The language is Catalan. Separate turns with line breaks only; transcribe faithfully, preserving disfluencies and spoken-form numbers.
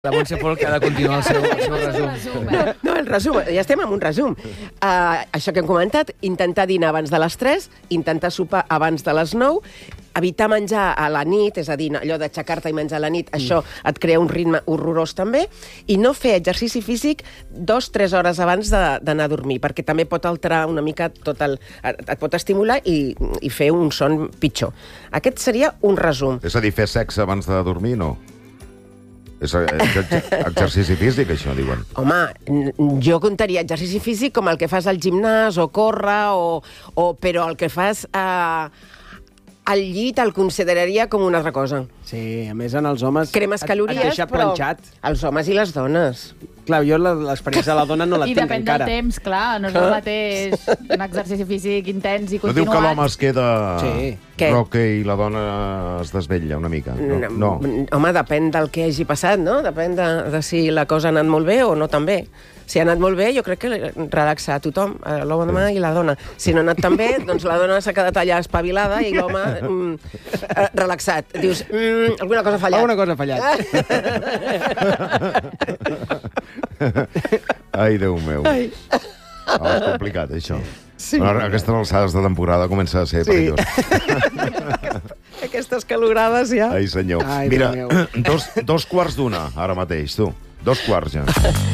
La Montse Pol que ha de continuar el seu, el seu resum.
No, el resum, ja estem amb un resum. Uh, això que hem comentat, intentar dinar abans de les tres, intentar sopar abans de les nou, evitar menjar a la nit, és a dir, allò d'aixecar-te i menjar a la nit, mm. això et crea un ritme horrorós també, i no fer exercici físic dos o tres hores abans d'anar a dormir, perquè també pot alterar una mica tot el... et pot estimular i, i fer un son pitjor. Aquest seria un resum.
És a dir, fer sexe abans de dormir, no? És exercici físic, això, diuen.
Home, jo contaria exercici físic com el que fas al gimnàs o córrer, o, o, però el que fas eh, al llit el consideraria com una altra cosa.
Sí, a més en els homes...
Cremes calories,
et deixa
però
planxat.
Els homes i les dones.
Clar, jo l'experiència de la dona no la
I
tinc
depèn
encara.
del temps, clar, no és el mateix un exercici físic intens i
No
continuat.
diu que l'home es queda
Sí.
roque i la dona es desvetlla una mica? No. no.
Home, depèn del que hagi passat, no? Depèn de, de si la cosa ha anat molt bé o no tan bé. Si ha anat molt bé, jo crec que relaxar a tothom, l'home i la dona. Si no ha anat tan bé, doncs la dona s'ha quedat allà espavilada i l'home mm, eh, relaxat. Dius, mm, alguna cosa ha fallat.
Alguna cosa ha fallat.
Ai, Déu meu. Ai. Oh, és complicat, això. Sí. Però aquestes alçades de temporada comença a ser
Sí.
perillós.
Aquestes calorades ja...
Ai, senyor.
Ai,
Mira,
Déu meu.
dos, dos quarts d'una, ara mateix, tu. Dos quarts ja.